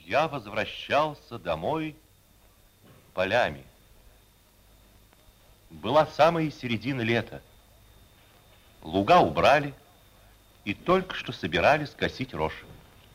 Я возвращался домой полями. Была самая середина лета. Луга убрали и только что собирались косить рожь.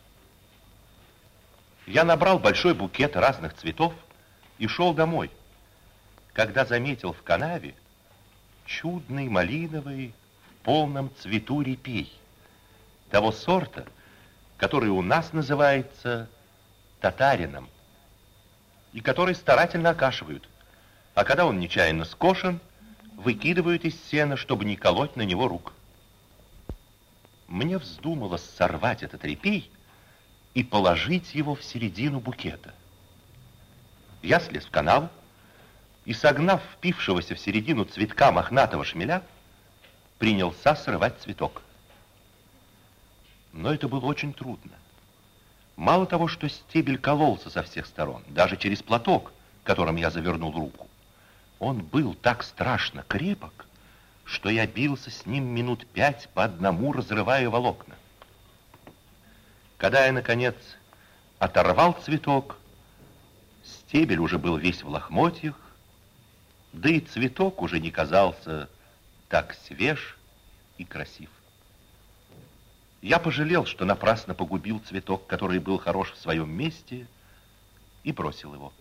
Я набрал большой букет разных цветов и шел домой, когда заметил в канаве чудный малиновый в полном цвету репей, того сорта, который у нас называется татарином, и который старательно окашивают, а когда он нечаянно скошен, выкидывают из сена, чтобы не колоть на него рук. Мне вздумалось сорвать этот репей и положить его в середину букета. Я слез в канаву и, согнав впившегося в середину цветка мохнатого шмеля, принялся срывать цветок. Но это было очень трудно. Мало того, что стебель кололся со всех сторон, даже через платок, которым я завернул руку, он был так страшно крепок, что я бился с ним минут 5 по одному, разрывая волокна. Когда я, наконец, оторвал цветок, стебель уже был весь в лохмотьях, да и цветок уже не казался так свеж и красив. Я пожалел, что напрасно погубил цветок, который был хорош в своем месте, и бросил его.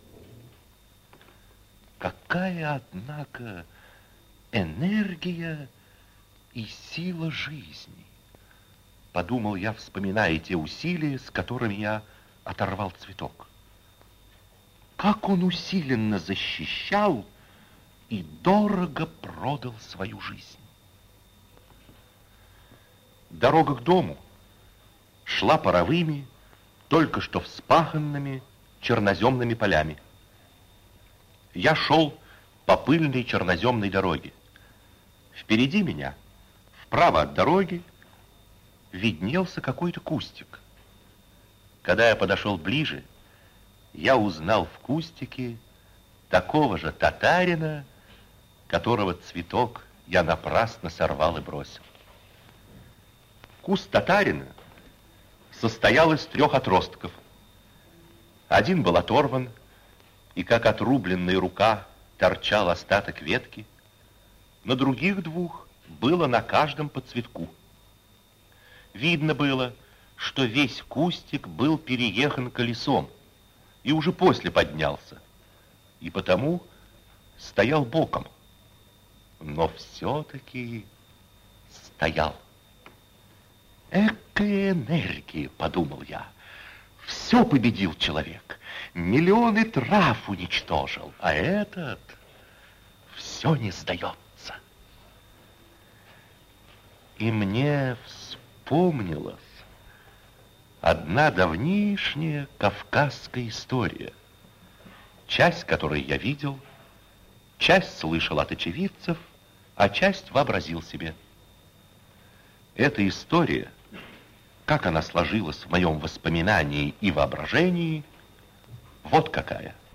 Какая, однако, энергия и сила жизни, подумал я, вспоминая те усилия, с которыми я оторвал цветок. Как он усиленно защищал и дорого продал свою жизнь. Дорога к дому шла паровыми, только что вспаханными черноземными полями. Я шел по пыльной черноземной дороге. Впереди меня, вправо от дороги, виднелся какой-то кустик. Когда я подошел ближе, я узнал в кустике такого же татарина, которого цветок я напрасно сорвал и бросил. Куст татарина состоял из 3 отростков. Один был оторван, и как отрубленная рука торчал остаток ветки. На других 2 было на каждом по цветку. Видно было, что весь кустик был переехан колесом и уже после поднялся, и потому стоял боком, но все-таки стоял. Экая энергия, подумал я. Все победил человек. Миллионы трав уничтожил, а этот все не сдается. И мне вспомнилась одна давнишняя кавказская история, часть которой я видел, часть слышал от очевидцев, а часть вообразил себе. Эта история, как она сложилась в моем воспоминании и воображении, вот какая.